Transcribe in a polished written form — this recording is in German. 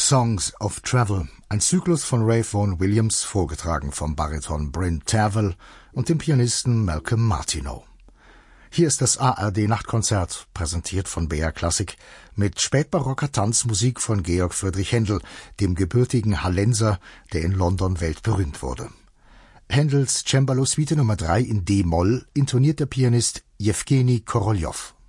Songs of Travel, ein Zyklus von Ray Vaughan Williams, vorgetragen vom Bariton Bryn Tervel und dem Pianisten Malcolm Martineau. Hier ist das ARD-Nachtkonzert, präsentiert von BR Klassik, mit spätbarocker Tanzmusik von Georg Friedrich Händel, dem gebürtigen Hallenser, der in London weltberühmt wurde. Händels Cembalo-Suite Nummer 3 in D-Moll intoniert der Pianist Jewgeni Koroljow.